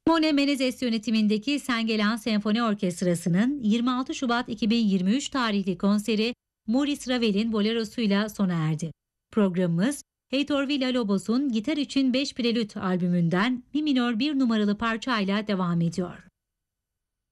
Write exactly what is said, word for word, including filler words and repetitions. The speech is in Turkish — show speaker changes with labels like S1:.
S1: Simone Menezes yönetimindeki Sengelan Senfoni Orkestrası'nın yirmi altı Şubat iki bin yirmi üç tarihli konseri Maurice Ravel'in bolerosuyla sona erdi. Programımız Heitor Villa-Lobos'un Gitar için beş Prelüt albümünden Mi minör bir numaralı parçayla devam ediyor.